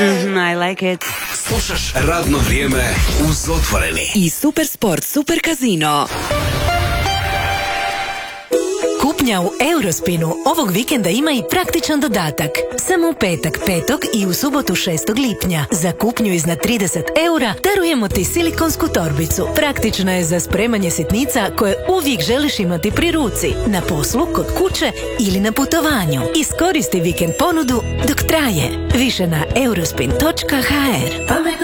I like it. Slušaš Radno vrijeme uz Otvoreni. I Super Sport, Super Casino. Kupnja u Eurospinu ovog vikenda ima i praktičan dodatak. Samo u petak 5. i u subotu 6. lipnja. Za kupnju iznad 30 eura darujemo ti silikonsku torbicu. Praktična je za spremanje sitnica koje uvijek želiš imati pri ruci. Na poslu, kod kuće ili na putovanju. Iskoristi vikend ponudu dok traje. Više na eurospin.hr.